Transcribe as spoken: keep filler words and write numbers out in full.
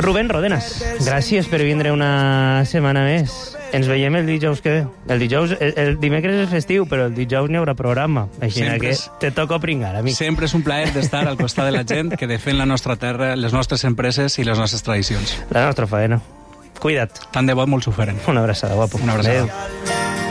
Rubén Rodenas, gràcies per vindre una setmana més. Ens veiem el dijous que ve. El dijous, el, el dimecres és festiu, però el dijous n'hi haurà programa. Així que és, te toco pringar, amic. Sempre és un plaer d'estar al costat de la gent que defen la nostra terra, les nostres empreses i les nostres tradicions. La nostra faena. Cuida't. Tant de bo molts ho feren. Una abraçada, guapo. Una abraçada. Adéu.